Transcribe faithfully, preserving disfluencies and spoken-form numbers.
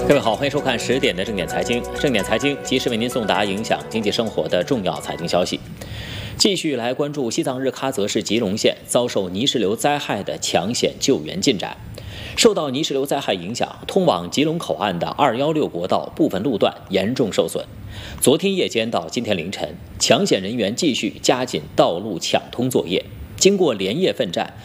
各位好，欢迎收看十点的正点财经。正点财经及时为您送达影响经济生活的重要财经消息。继续来关注西藏日喀则市吉隆县遭受泥石流灾害的抢险救援进展。受到泥石流灾害影响，通往吉隆口岸的二一六国道部分路段严重受损。昨天夜间到今天凌晨，抢险人员继续加紧道路抢通作业。经过连夜奋战，